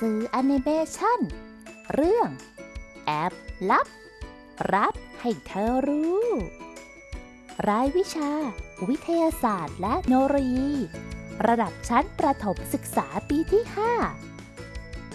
สือแอนิเมชันเรื่องแอบลับรับให้เธอรู้รายวิชาวิทยาศาสตร์และเทคโนโลยีระดับชั้นประถมศึกษาปีที่ 5